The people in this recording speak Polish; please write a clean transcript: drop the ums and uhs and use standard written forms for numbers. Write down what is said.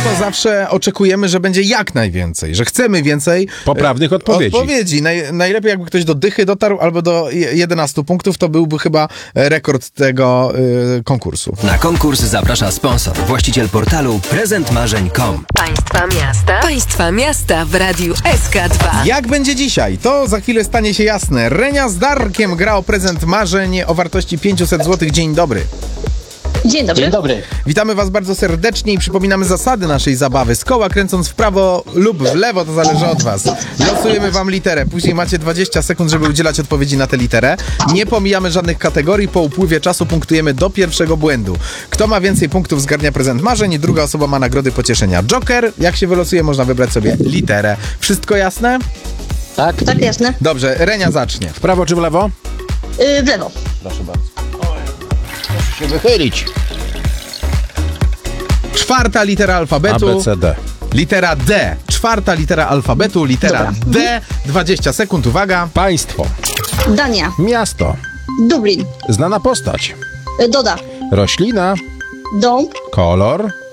to zawsze oczekujemy, że będzie jak najwięcej, że chcemy więcej poprawnych odpowiedzi. Najlepiej jakby ktoś do dychy dotarł albo do 11 punktów, to byłby chyba rekord tego konkursu. Na konkurs zaprasza sponsor, właściciel portalu prezentmarzeń.com. Państwa miasta w Radiu SK2. Jak będzie dzisiaj? To za chwilę stanie się jasne. Renia z Darkiem gra o prezent marzeń o wartości 500 zł. Dzień dobry. Dzień dobry. Dzień dobry. Witamy Was bardzo serdecznie i przypominamy zasady naszej zabawy. Z koła kręcąc w prawo lub w lewo, to zależy od Was. Losujemy Wam literę. Później macie 20 sekund, żeby udzielać odpowiedzi na tę literę. Nie pomijamy żadnych kategorii. Po upływie czasu punktujemy do pierwszego błędu. Kto ma więcej punktów, zgarnia prezent marzeń i druga osoba ma nagrody pocieszenia. Joker, jak się wylosuje, można wybrać sobie literę. Wszystko jasne? Tak? Tak, jasne. Dobrze, Renia zacznie. W prawo czy w lewo? W lewo. Proszę bardzo. Proszę się wychylić. Czwarta litera alfabetu. A, B, C, D. Litera D. Czwarta litera alfabetu, litera D. 20 sekund, uwaga. Państwo. Dania. Miasto. Dublin. Znana postać. Doda. Roślina. Dąb. Kolor.